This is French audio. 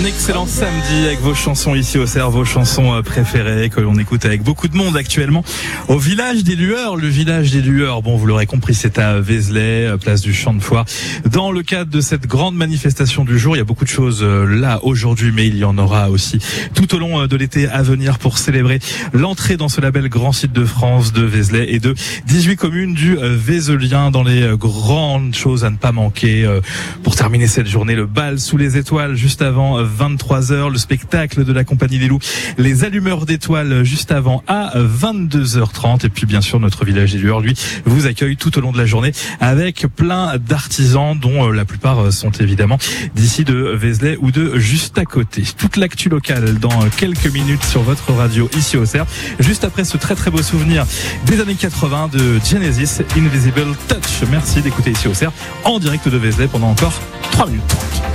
excellent samedi avec vos chansons ici au CERF, vos chansons préférées que l'on écoute avec beaucoup de monde actuellement au village des Lueurs. Le village des Lueurs, bon, vous l'aurez compris, c'est à Vézelay, place du Champ de Foire. Dans le cadre de cette grande manifestation du jour, il y a beaucoup de choses là aujourd'hui, mais il y en aura aussi tout au long de l'été à venir pour célébrer l'entrée dans ce label Grand Site de France de Vézelay et de 18 communes du Vézelien. Dans les grandes choses à ne pas manquer, pour terminer cette journée, le bal sous les étoiles juste avant 23h, le spectacle de la Compagnie des Loups, les allumeurs d'étoiles juste avant à 22h30, et puis bien sûr notre village des Lueurs, lui, vous accueille tout au long de la journée avec plein d'artisans dont la plupart sont évidemment d'ici de Vézelay ou de juste à côté. Toute l'actu locale dans quelques minutes sur votre radio ici au CERF, juste après ce très très beau souvenir des années 80 de Genesis, Invisible Touch. Merci d'écouter ici au CERF en direct de Vézelay pendant encore 3 minutes 30.